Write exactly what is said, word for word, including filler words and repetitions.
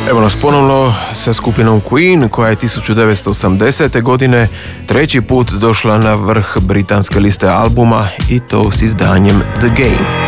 Evo nas ponovno sa skupinom Queen, koja je tisuću devetsto osamdesete godine treći put došla na vrh britanske liste albuma, i to s izdanjem The Game.